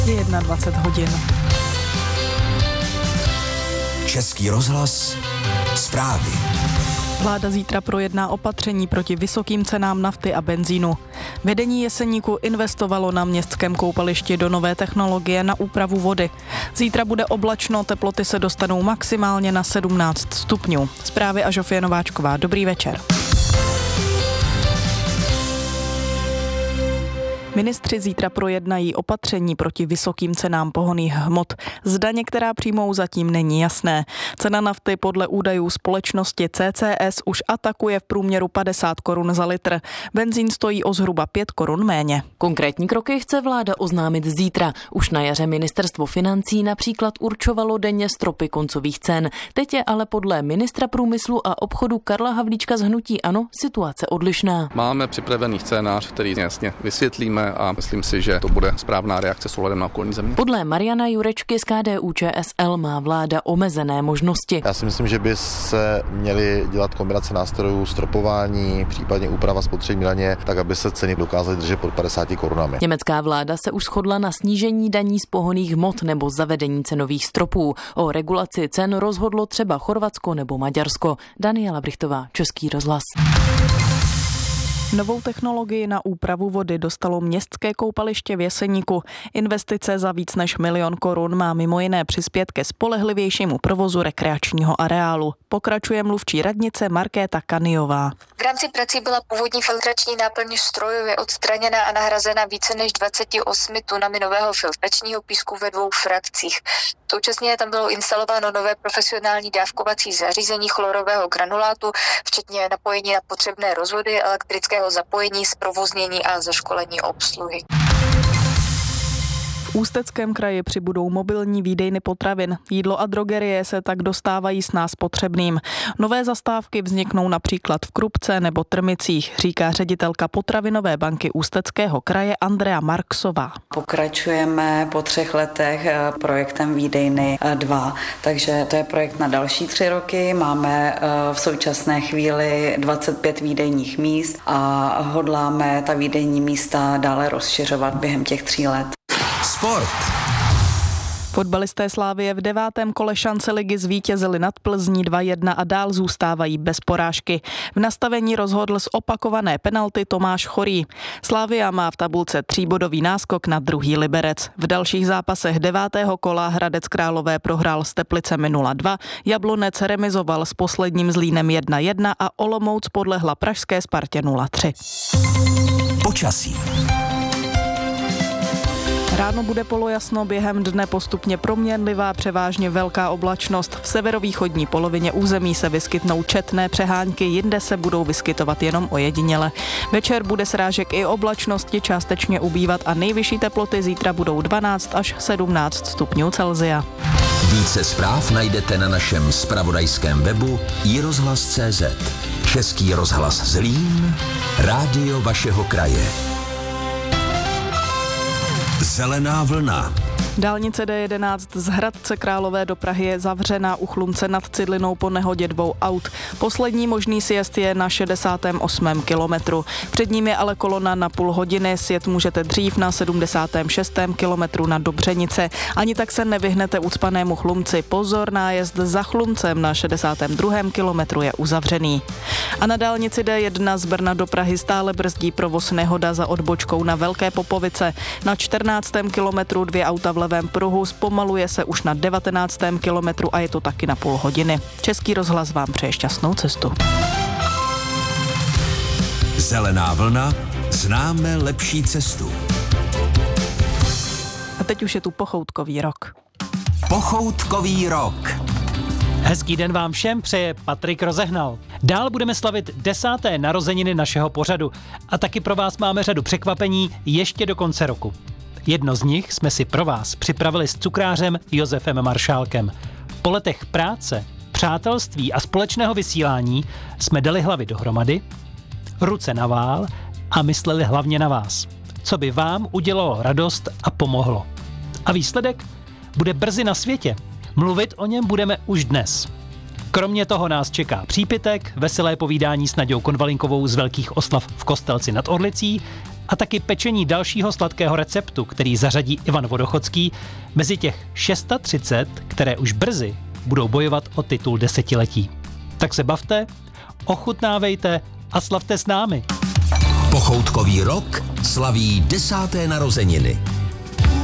Je 21 hodin. Český rozhlas, zprávy. Vláda zítra projedná opatření proti vysokým cenám nafty a benzínu. Vedení Jeseníku investovalo na městském koupališti do nové technologie na úpravu vody. Zítra bude oblačno, teploty se dostanou maximálně na 17 stupňů. Zprávy a Žofie Nováčková. Dobrý večer. Ministři zítra projednají opatření proti vysokým cenám pohonných hmot. Zda některá přijmou, zatím není jasné. Cena nafty podle údajů společnosti CCS už atakuje v průměru 50 korun za litr. Benzín stojí o zhruba 5 korun méně. Konkrétní kroky chce vláda oznámit zítra. Už na jaře ministerstvo financí například určovalo denně stropy koncových cen. Teď je ale podle ministra průmyslu a obchodu Karla Havlíčka z hnutí ANO situace odlišná. Máme připravený scénář, který jasně vysvětlíme a myslím si, že to bude správná reakce s ohledem na okolní země. Podle Mariana Jurečky z KDU-ČSL má vláda omezené možnosti. Já si myslím, že by se měly dělat kombinace nástrojů stropování, případně úprava spotřební daně, tak aby se ceny dokázaly držet pod 50 korunami. Německá vláda se už shodla na snížení daní z pohonných hmot nebo zavedení cenových stropů. O regulaci cen rozhodlo třeba Chorvatsko nebo Maďarsko. Daniela Brichtová, Český rozhlas. Novou technologii na úpravu vody dostalo městské koupaliště v Jeseníku. Investice za víc než 1 000 000 korun má mimo jiné přispět ke spolehlivějšímu provozu rekreačního areálu. Pokračuje mluvčí radnice Markéta Kaniová. V rámci prací byla původní filtrační náplň strojově odstraněna a nahrazena více než 28 tunami nového filtračního písku ve 2 frakcích. Současně tam bylo instalováno nové profesionální dávkovací zařízení chlorového granulátu, včetně napojení na potřebné rozvody, elektrického zapojení, zprovoznění a zaškolení obsluhy. V Ústeckém kraji přibudou mobilní výdejny potravin. Jídlo a drogerie se tak dostávají s nás potřebným. Nové zastávky vzniknou například v Krupce nebo Trmicích, říká ředitelka potravinové banky Ústeckého kraje Andrea Marksová. Pokračujeme po 3 letech projektem Výdejny 2, takže to je projekt na další 3 roky. Máme v současné chvíli 25 výdejních míst a hodláme ta výdejní místa dále rozšiřovat během těch 3 let. Sport. Fotbalisté Slavie v 9. kole šance ligy zvítězili nad Plzní 2-1 a dál zůstávají bez porážky. V nastavení rozhodl z opakované penalty Tomáš Chorý. Slavia má v tabulce 3bodový náskok na druhý Liberec. V dalších zápasech 9. kola Hradec Králové prohrál s Teplicemi 0-2, Jablonec remizoval s posledním Zlínem 1-1 a Olomouc podlehla pražské Spartě 0-3. Počasí. Ráno bude polojasno, během dne postupně proměnlivá, převážně velká oblačnost. V severovýchodní polovině území se vyskytnou četné přehánky, jinde se budou vyskytovat jenom ojediněle. Večer bude srážek i oblačnosti částečně ubývat a nejvyšší teploty zítra budou 12 až 17 stupňů Celsia. Více zpráv najdete na našem zpravodajském webu iRozhlas.cz. Český rozhlas Zlín, rádio vašeho kraje. Zelená vlna. Dálnice D11 z Hradce Králové do Prahy je zavřená u Chlumce nad Cidlinou po nehodě 2 aut. Poslední možný sjezd je na 68. kilometru. Před ním je ale kolona na půl hodiny, sjet můžete dřív na 76. kilometru na Dobřenice. Ani tak se nevyhnete ucpanému Chlumci. Pozor, nájezd za Chlumcem na 62. kilometru je uzavřený. A na dálnici D1 z Brna do Prahy stále brzdí provoz nehoda za odbočkou na Velké Popovice. Na 14. kilometru 2 auta v levém pruhu, zpomaluje se už na 19. kilometru a je to taky na půl hodiny. Český rozhlas vám přeje šťastnou cestu. Zelená vlna, známe lepší cestu. A teď už je tu pochoutkový rok. Pochoutkový rok. Hezký den vám všem přeje Patrik Rozehnal. Dál budeme slavit 10. narozeniny našeho pořadu a taky pro vás máme řadu překvapení ještě do konce roku. Jedno z nich jsme si pro vás připravili s cukrářem Josefem Maršálkem. Po letech práce, přátelství a společného vysílání jsme dali hlavy dohromady, ruce na vál a mysleli hlavně na vás. Co by vám udělalo radost a pomohlo. A výsledek bude brzy na světě. Mluvit o něm budeme už dnes. Kromě toho nás čeká přípitek, veselé povídání s Naďou Konvalinkovou z Velkých oslav v Kostelci nad Orlicí a taky pečení dalšího sladkého receptu, který zařadí Ivan Vodochodský mezi těch 630, které už brzy budou bojovat o titul desetiletí. Tak se bavte, ochutnávejte a slavte s námi. Pochoutkový rok slaví 10. narozeniny.